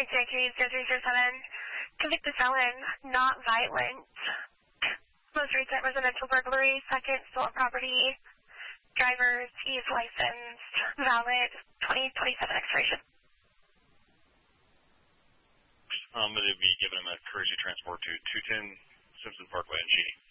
Convicted felon, not violent. Most recent residential burglary, second stolen property. Driver's use license, valid 2027 expiration. They'll be giving him a courtesy transport to 210 Simpson Parkway in Cheney.